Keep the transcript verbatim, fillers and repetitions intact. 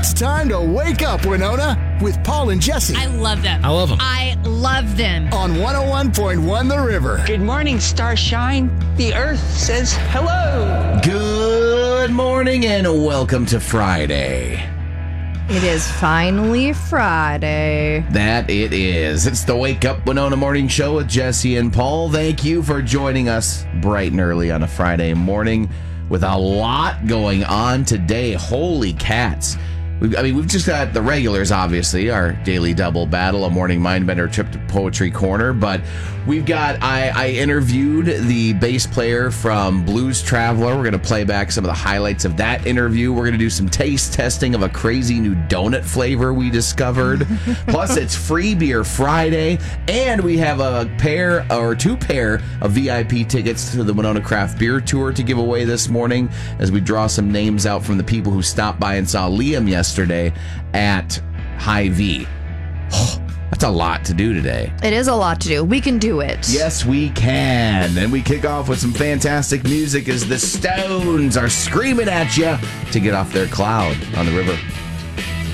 It's time to wake up, Winona, with Paul and Jesse. I love them. I love them. I love them. On one oh one point one The River. Good morning, Starshine. The Earth says hello. Good morning and welcome to Friday. It is finally Friday. That it is. It's the Wake Up Winona Morning Show with Jesse and Paul. Thank you for joining us bright and early on a Friday morning with a lot going on today. Holy cats. We've, I mean, we've just got the regulars, obviously, our daily double battle, a morning mindbender trip to Poetry Corner. But we've got, I, I interviewed the bass player from Blues Traveler. We're going to play back some of the highlights of that interview. We're going to do some taste testing of a crazy new donut flavor we discovered. Plus, it's Free Beer Friday. And we have a pair or two pair of V I P tickets to the Winona Craft Beer Tour to give away this morning as we draw some names out from the people who stopped by and saw Liam yesterday. Yesterday at Hy-Vee. Oh, that's a lot to do today. It is a lot to do. We can do it. Yes, we can. And we kick off with some fantastic music as the Stones are screaming at you to get off their cloud on the river.